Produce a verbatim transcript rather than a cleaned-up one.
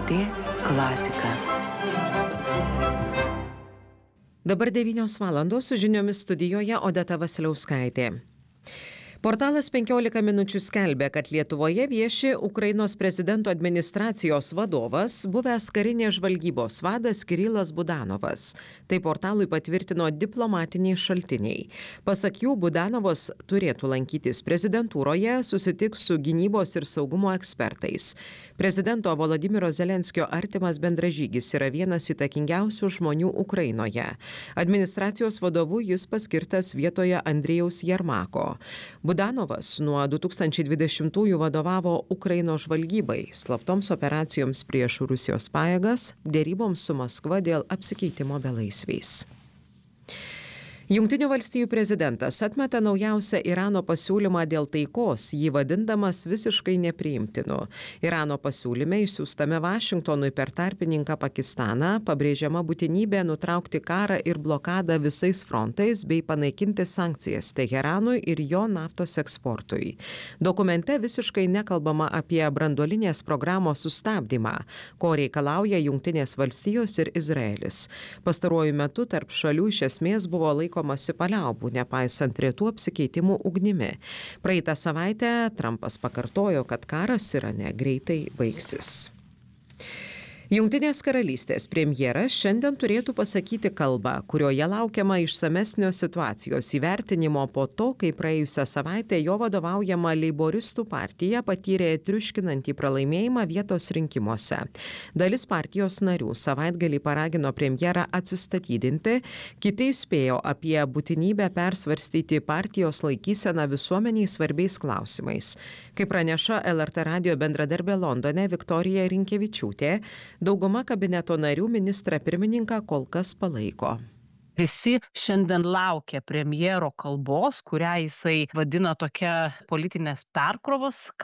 Lrt klasika. Dabar devynios valandos, su žiniomis studijoje Odeta Vasiliauskaitė. Portalas penkiolika minučių skelbia, kad Lietuvoje vieši Ukrainos prezidento administracijos vadovas, buvęs karinės žvalgybos vadas Kirilas Budanovas. Tai portalui patvirtino diplomatiniai šaltiniai. Pasak jų, Budanovas turėtų lankytis prezidentūroje, susitiks su gynybos ir saugumo ekspertais. Prezidento Volodymyro Zelenskio artimas bendražygis yra vienas įtakingiausių žmonių Ukrainoje. Administracijos vadovu jis paskirtas vietoje Andrėjaus Jermako. Budanovas nuo du tūkstančiai dvidešimtųjų vadovavo Ukrainos žvalgybai, slaptoms operacijoms prieš Rusijos pajėgas, dėryboms su Maskva dėl apsikeitimo belaisviais. Jungtinių valstijų prezidentas atmeta naujausią Irano pasiūlymą dėl taikos, jį vadindamas visiškai nepriimtinu. Irano pasiūlyme išsiųstame Vašingtonui per tarpininką Pakistaną pabrėžiama būtinybė nutraukti karą ir blokadą visais frontais bei panaikinti sankcijas Teheranui ir jo naftos eksportui. Dokumente visiškai nekalbama apie branduolinės programos sustabdymą, ko reikalauja Jungtinės valstijos ir Izraelis. Pastaruoju metu tarp šalių iš esmės buvo laiko masi paliaubų, nepaisant retų apsikeitimų ugnimi. Praeitą savaitę Trumpas pakartojo, kad karas Irane greitai baigsis. Jungtinės karalystės premjeras šiandien turėtų pasakyti kalbą, kurioje laukiama išsamesnio situacijos įvertinimo po to, kai praėjusią savaitę jo vadovaujama leiboristų partija patyrė triuškinantį pralaimėjimą vietos rinkimuose. Dalis partijos narių savaitgalį paragino premjerą atsistatydinti, kiti įspėjo apie būtinybę persvarstyti partijos laikyseną visuomeniai svarbiais klausimais. Kaip praneša L R T radijo bendradarbė Londone Viktorija Rinkevičiūtė, dauguma kabineto narių ministrą pirmininką kol kas palaiko. Visi šiandien laukia premjero kalbos, kurią jisai vadina tokia politinės perkrovos